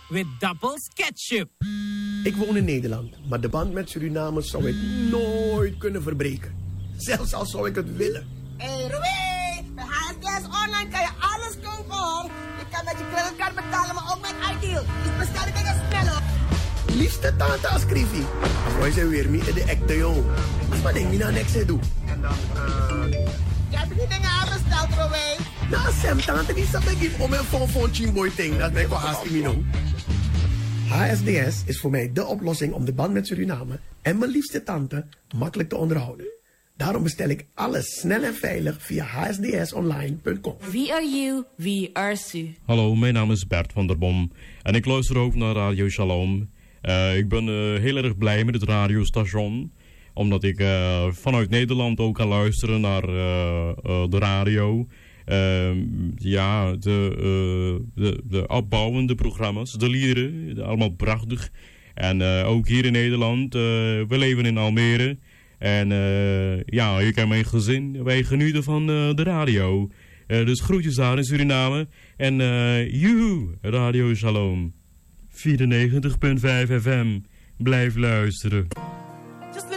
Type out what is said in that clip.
with Doubles ketchup. Ik woon in Nederland, maar de band met Suriname zou ik nooit kunnen verbreken. Zelfs al zou ik het willen. Hey Ruby, bij HSGS Online kan je alles kopen hoor. Je kan met je creditcard betalen, maar ook met iDeal. Dus bestel ik je sneller. Liefste tante Ascrivi. Roy zijn weer mee in de acte, joh. Wat denk je nou niks te doen? En dan, je hebt die dingen aanbesteld, Ruby. Nou, Sam, tante, die zat ik om een fonfon chimboy ting. Dat ben ik wel hartstikke mino. HSDS is voor mij de oplossing om de band met Suriname en mijn liefste tante makkelijk te onderhouden. Daarom bestel ik alles snel en veilig via hsdsonline.com. We are you, we are Su. Hallo, mijn naam is Bert van der Bom en ik luister ook naar Radio Shalom. Ik ben heel erg blij met het radiostation, omdat ik vanuit Nederland ook kan luisteren naar de radio. De opbouwende programma's, de liederen, allemaal prachtig. En ook hier in Nederland, we leven in Almere. En ik en mijn gezin, wij genieten van de radio. Dus groetjes daar in Suriname. En joehoe, Radio Shalom. 94.5 FM, blijf luisteren.